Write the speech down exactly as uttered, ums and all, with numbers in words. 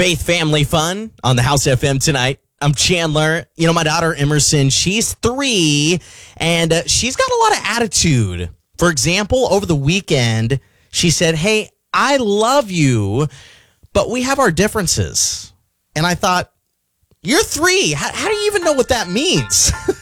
Faith Family Fun on the House F M tonight. I'm Chandler. You know, my daughter Emerson, she's three, and uh, she's got a lot of attitude. For example, over the weekend, she said, hey, I love you, but we have our differences. And I thought, you're three. How, how do you even know what that means?